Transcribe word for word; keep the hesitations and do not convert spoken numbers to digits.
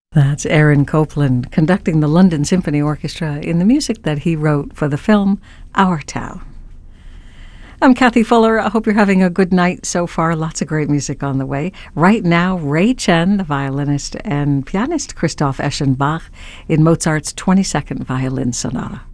That's Aaron Copland conducting the London Symphony Orchestra in the music that he wrote for the film Our Town. I'm Kathy Fuller. I hope you're having a good night so far. Lots of great music on the way. Right now, Ray Chen, the violinist, and pianist Christoph Eschenbach in Mozart's twenty-second Violin Sonata.